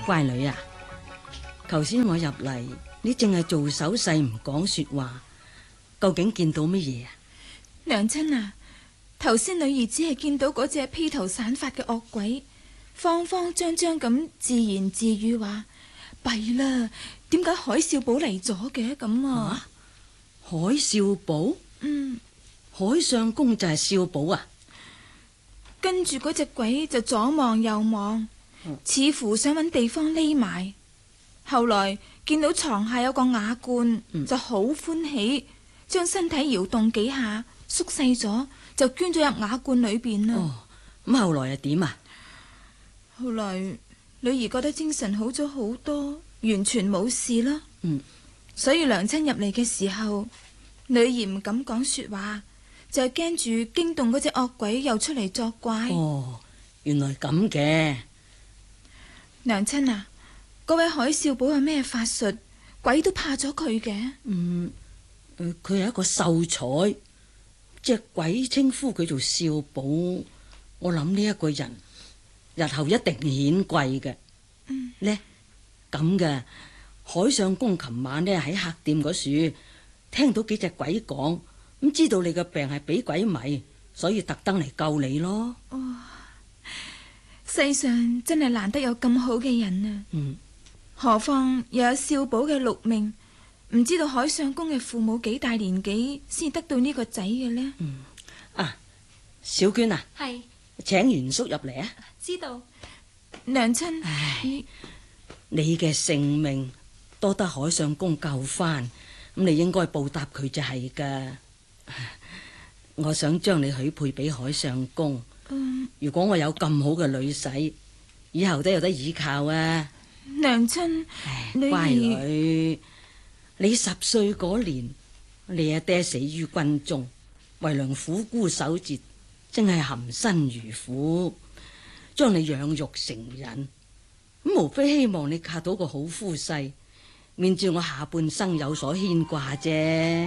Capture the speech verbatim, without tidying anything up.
乖女啊，頭先我入嚟，你淨係做手勢唔講說話，究竟見到乜嘢啊？ 娘親啊，頭先女兒只係見到嗰隻披頭散髮嘅惡鬼，慌慌張張咁自言自語話：弊啦，點解海少寶嚟咗嘅咁啊？ 啊，海少寶？ 嗯， 海相公就係少寶啊？ 跟住嗰隻鬼就左望右望， 嗯、 似乎想揾地方匿埋。後來見到床下有個瓦罐，嗯、就好歡喜，將身體搖動幾下，縮細咗，就捐咗入瓦罐裏邊啦。 哦，咁後來又點啊？ 後來女兒覺得精神好咗好多，完全冇事啦。 嗯， 所以娘親入嚟嘅時候，女兒唔敢講說話，就係驚住驚動嗰隻惡鬼又出嚟作怪。 哦，原來咁嘅。 娘親啊，嗰位海少寶有咩法術，鬼都怕咗佢嘅？ 嗯，佢、呃、係一個秀才，隻鬼稱呼佢做少寶。我諗呢一個人日後一定顯貴嘅。 嗯， 呢咁嘅海相公琴晚呢喺客店嗰處聽到幾隻鬼講，咁知道你嘅病係俾鬼迷，所以特登嚟救你咯。 哦，世上真係難得有咁好嘅人啊！ 嗯， 何況又有少寶嘅六命，唔知道海相公嘅父母幾大年紀先得到呢個仔嘅呢？ 嗯，啊，小娟啊， 係， 請袁叔入嚟啊！ 知道。 娘親， 唉， 你你嘅性命多得海相公救翻，咁你應該報答佢就係噶。我想將你許配俾海相公。 嗯， 如果我有咁好嘅女婿，以後都有得依靠啊！ 娘親， 唉， 你乖女，你十歲嗰年，你阿爹死於軍中，為娘苦孤守節，真係含辛茹苦，將你養育成人，咁無非希望你嫁到個好夫婿，免至我下半生有所牽掛啫。